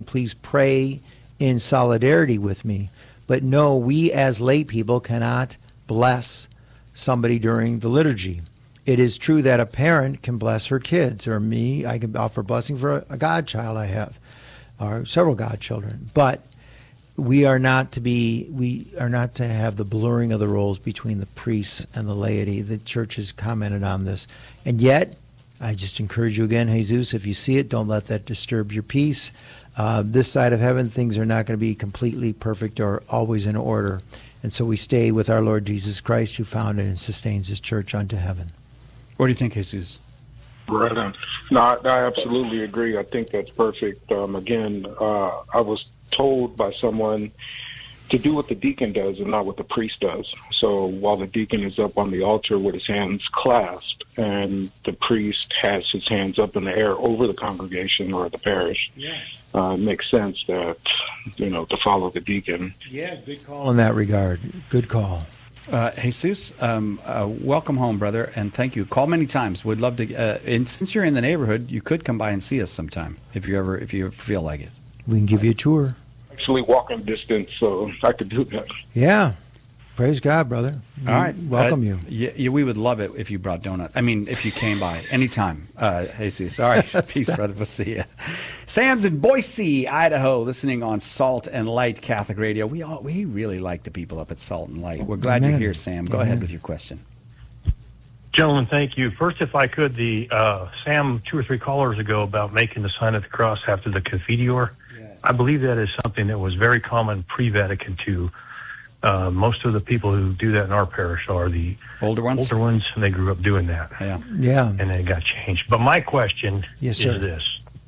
please pray in solidarity with me. But no, we as lay people cannot bless somebody during the liturgy. It is true that a parent can bless her kids, or me, I can offer blessing for a godchild I have, or several godchildren. But we are not to have the blurring of the roles between the priests and the laity. The church has commented on this. And yet, I just encourage you again, Jesus, if you see it, don't let that disturb your peace. This side of heaven, things are not going to be completely perfect or always in order. And so we stay with our Lord Jesus Christ, who founded and sustains his church unto heaven. What do you think, Jesus? Right on. No, I absolutely agree. I think that's perfect. Again, I was told by someone to do what the deacon does and not what the priest does. So while the deacon is up on the altar with his hands clasped and the priest has his hands up in the air over the congregation or the parish, it makes sense that, to follow the deacon. Yeah, good call in that regard. Good call. Jesus, welcome home, brother, and thank you. Call many times. We'd love to. And since you're in the neighborhood, you could come by and see us sometime if you feel like it. We can give you a tour. Actually, walking distance, so I could do that. Yeah, praise God, brother. All right, welcome you. Yeah, we would love it if you brought donuts. I mean, if you came by anytime, Jesus. All right, peace, brother. We'll see you. Sam's in Boise, Idaho, listening on Salt and Light Catholic Radio. We really like the people up at Salt and Light. We're glad you're here, Sam. Go ahead with your question. Gentlemen, thank you. First, if I could, Sam 2 or 3 callers ago about making the sign of the cross after the Confiteor. I believe that is something that was very common pre-Vatican II. Most of the people who do that in our parish are the older ones, and they grew up doing that. Yeah. And then it got changed. But my question is this.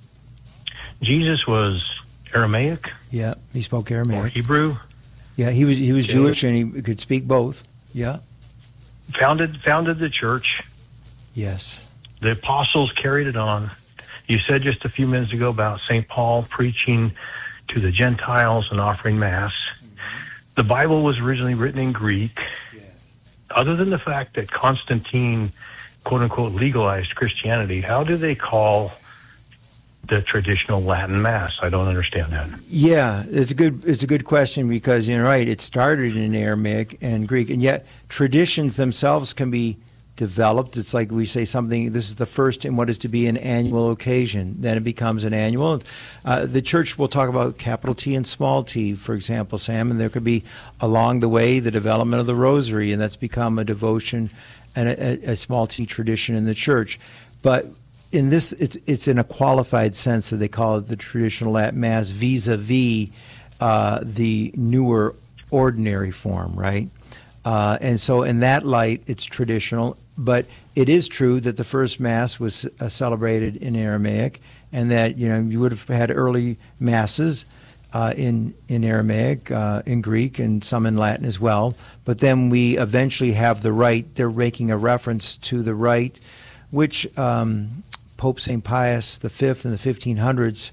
Jesus was Aramaic? Yeah, he spoke Aramaic. Or Hebrew? Yeah, he was Jewish and he could speak both. Yeah. Founded the church. Yes. The apostles carried it on. You said just a few minutes ago about St. Paul preaching to the Gentiles and offering Mass. The Bible was originally written in Greek. Other than the fact that Constantine, quote-unquote, legalized Christianity, how do they call the traditional Latin Mass? I don't understand that. Yeah, it's a good question because you're right. It started in Aramaic and Greek, and yet traditions themselves can be developed. It's like we say something, this is the first in what is to be an annual occasion. Then it becomes an annual. The church will talk about capital T and small t, for example, Sam, and there could be along the way the development of the rosary, and that's become a devotion and a small t tradition in the church. But in this, it's in a qualified sense that they call it the traditional Latin Mass vis-a-vis the newer ordinary form, right? And so in that light, it's traditional. But it is true that the first Mass was celebrated in Aramaic, and that you would have had early Masses in Aramaic, in Greek, and some in Latin as well. But then we eventually have the rite. They're making a reference to the rite, which Pope St. Pius V in the 1500s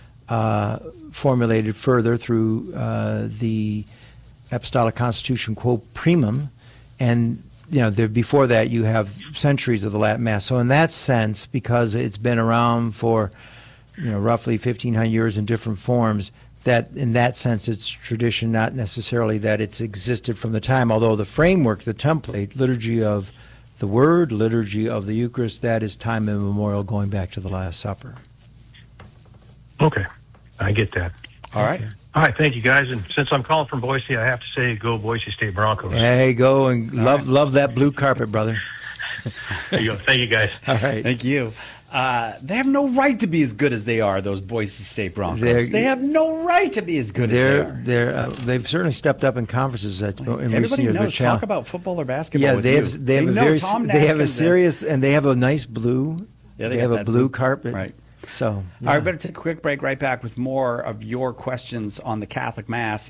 formulated further through the Apostolic Constitution Quo Primum, and before that you have centuries of the Latin Mass. So in that sense, because it's been around for roughly 1,500 years in different forms, that in that sense it's tradition, not necessarily that it's existed from the time. Although the framework, the template, liturgy of the Word, liturgy of the Eucharist, that is time immemorial, going back to the Last Supper. Okay, I get that. All right. All right, thank you, guys. And since I'm calling from Boise, I have to say go Boise State Broncos. Hey, go and love that blue carpet, brother. There you go. Thank you, guys. All right. Thank you. They have no right to be as good as they are, those Boise State Broncos. They have no right to be as good as they are. They've certainly stepped up in conferences in recent years. Everybody knows. Talk about football or basketball. Yeah, with they have a serious, and they have a nice blue. Yeah, they have a blue carpet. Right. So, all right, better take a quick break. Right back with more of your questions on the Catholic Mass.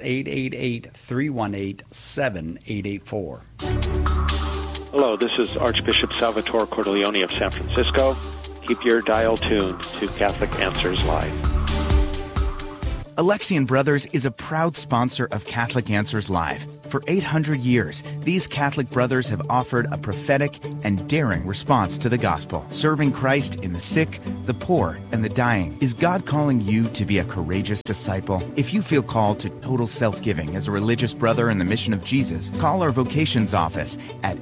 888-318-7884. Hello, this is Archbishop Salvatore Cordileone of San Francisco. Keep your dial tuned to Catholic Answers Live. Alexian Brothers is a proud sponsor of Catholic Answers Live. For 800 years, these Catholic brothers have offered a prophetic and daring response to the gospel, serving Christ in the sick, the poor, and the dying. Is God calling you to be a courageous disciple? If you feel called to total self-giving as a religious brother in the mission of Jesus, call our vocations office at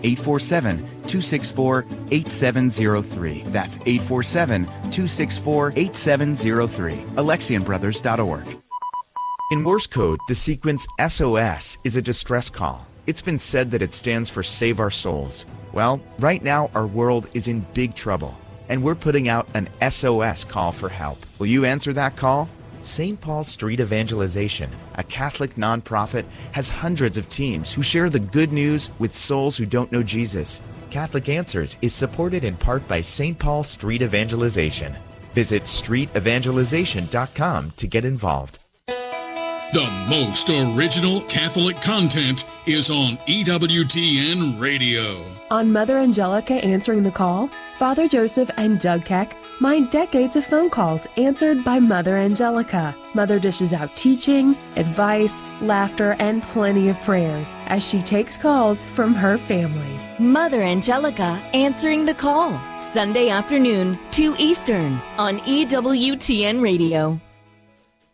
847-264-8703. That's 847-264-8703. AlexianBrothers.org. In Morse code, the sequence SOS is a distress call. It's been said that it stands for Save Our Souls. Well, right now our world is in big trouble, and we're putting out an SOS call for help. Will you answer that call? St. Paul Street Evangelization, a Catholic nonprofit, has hundreds of teams who share the good news with souls who don't know Jesus. Catholic Answers is supported in part by St. Paul Street Evangelization. Visit streetevangelization.com to get involved. The most original Catholic content is on EWTN Radio. On Mother Angelica Answering the Call, Father Joseph and Doug Keck mine decades of phone calls answered by Mother Angelica. Mother dishes out teaching, advice, laughter, and plenty of prayers as she takes calls from her family. Mother Angelica Answering the Call, Sunday afternoon, 2 Eastern, on EWTN Radio.